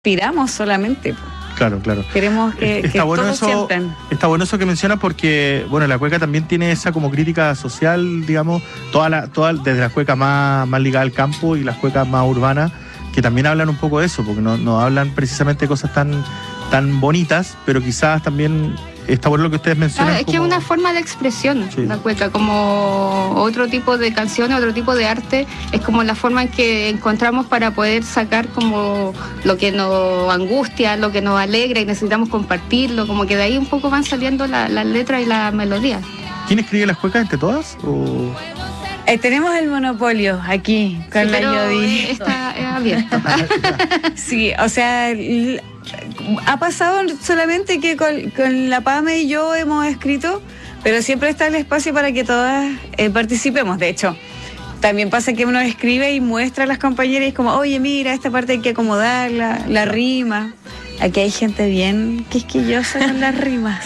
aspiramos solamente. Claro, claro. Queremos que todos sientan. Está bueno eso que mencionas porque, bueno, la cueca también tiene esa como crítica social, digamos, desde las cuecas más ligadas al campo y las cuecas más urbanas, que también hablan un poco de eso, porque no hablan precisamente de cosas tan bonitas, pero quizás también está bueno lo que ustedes mencionan. Claro, es que es una forma de expresión, sí. La cueca, como otro tipo de canciones, otro tipo de arte, es como la forma en que encontramos para poder sacar como lo que nos angustia, lo que nos alegra y necesitamos compartirlo, como que de ahí un poco van saliendo las letras y la melodía. ¿Quién escribe las cuecas entre todas? ¿O? Tenemos el monopolio aquí con la Yodi. Está abierto. Sí, o sea, ha pasado solamente que con la Pame y yo hemos escrito, pero siempre está el espacio para que todas participemos. De hecho, también pasa que uno escribe y muestra a las compañeras y es como, oye, mira, esta parte hay que acomodarla, la rima. Aquí hay gente bien quisquillosa con las rimas.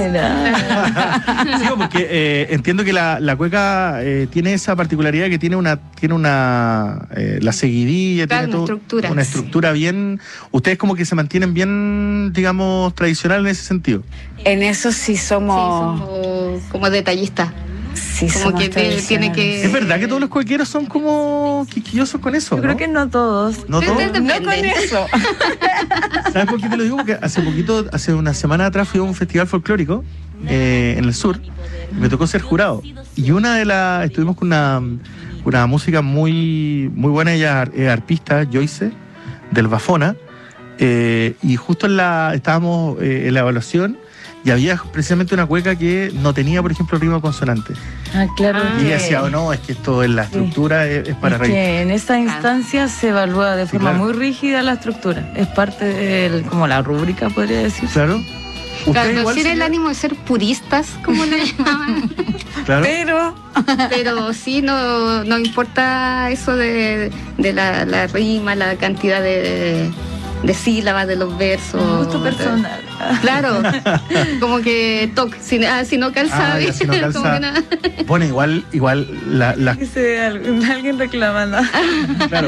Sí, porque entiendo que la cueca tiene esa particularidad que tiene la seguidilla, claro, tiene una estructura bien. Ustedes como que se mantienen bien, digamos, tradicional en ese sentido. En eso sí somos como detallistas. Sí, como que tiene que... ¿Es verdad que todos los cuequeros son como quisquillosos con eso? Yo creo que no todos. ¿No todos? No con eso. ¿Sabes por qué te lo digo? Porque hace una semana atrás fui a un festival folclórico en el sur. Me tocó ser jurado. Y estuvimos con una música muy, muy buena. Ella es arpista, Joyce, del Bafona. Y justo estábamos en la evaluación. Y había precisamente una cueca que no tenía, por ejemplo, rima consonante. Ah, claro. Y ella decía, no, es que esto en la estructura es para reír. Que en esta instancia se evalúa de forma muy rígida la estructura. Es parte de como la rúbrica, podría decir. Claro. Claro, tiene el ánimo de ser puristas, como le llamaban. Claro. Pero sí, no importa eso de la rima, la cantidad de sílabas de los versos. Gusto personal. Claro, como que toque, si no calza, si no calza. Bueno, igual alguien reclamando. Claro,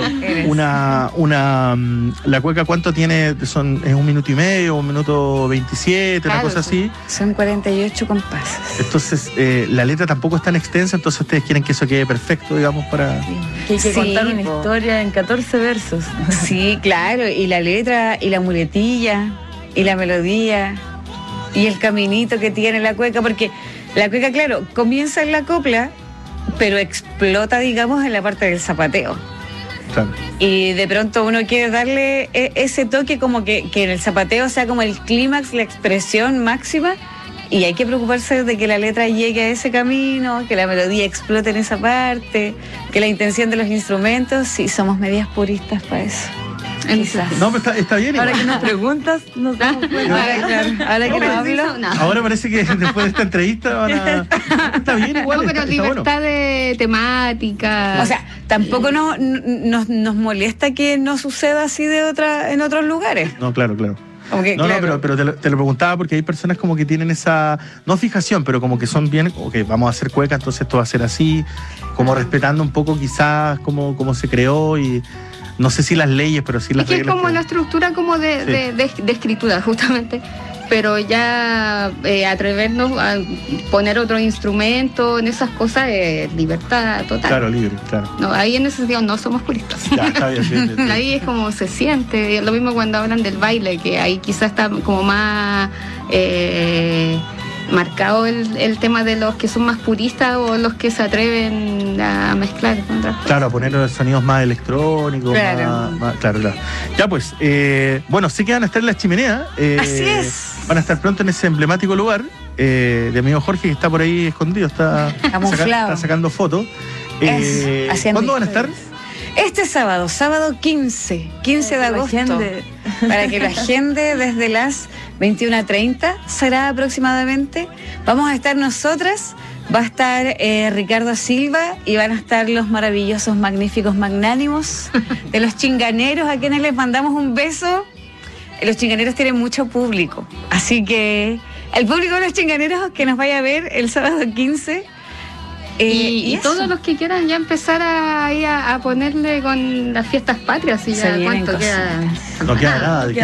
la cueca, ¿cuánto tiene? ¿Es 1 minuto y medio, 1 minuto 27, claro, una cosa así? Son 48 compases. Entonces, la letra tampoco es tan extensa, entonces ustedes quieren que eso quede perfecto, digamos, para... Sí. Que hay que contar una historia en 14 versos. Sí, claro, y la letra, y la muletilla, y la melodía, y el caminito que tiene la cueca, porque la cueca, claro, comienza en la copla, pero explota, digamos, en la parte del zapateo. Claro. Y de pronto uno quiere darle ese toque como que en el zapateo sea como el clímax, la expresión máxima, y hay que preocuparse de que la letra llegue a ese camino, que la melodía explote en esa parte, que la intención de los instrumentos, sí, somos medias puristas para eso. Quizás. No, pero está bien. Ahora que nos preguntas, nos damos cuenta. Ahora que nos hablo. No. Ahora parece que después de esta entrevista está bien igual. No, pero está libertad bueno. De temática. O sea, tampoco nos molesta que no suceda así en otros lugares. No, claro. Okay, no, claro. no, pero te lo preguntaba porque hay personas como que tienen esa, no fijación, pero como que son bien, ok, vamos a hacer cueca, entonces esto va a ser así, como respetando un poco quizás cómo se creó y no sé si las leyes, pero sí las reglas. Es que como la estructura como de escritura, justamente. Pero ya atrevernos a poner otro instrumento en esas cosas es libertad total. Claro, libre, claro. No, ahí en ese sentido no somos puristas. Ya, está bien. Ahí es como se siente. Lo mismo cuando hablan del baile, que ahí quizás está como más marcado el tema de los que son más puristas o los que se atreven a mezclar con otras cosas. Claro, a poner sonidos más electrónicos. Claro. Claro. Ya pues, bueno, sé que van a estar en la chimenea. Así es. Van a estar pronto en ese emblemático lugar de amigo Jorge, que está por ahí escondido, está sacando fotos. ¿Cuándo van a estar? Este sábado 15 de agosto, para que lo agende desde las 21:30, será aproximadamente. Vamos a estar nosotras, va a estar Ricardo Silva y van a estar los maravillosos, magníficos, magnánimos de los Chinganeros, a quienes les mandamos un beso. Los Chinganeros tienen mucho público, así que el público de los Chinganeros que nos vaya a ver el sábado 15... Y todos los que quieran ya empezar a ponerle con las fiestas patrias y ya cuánto queda. No queda nada.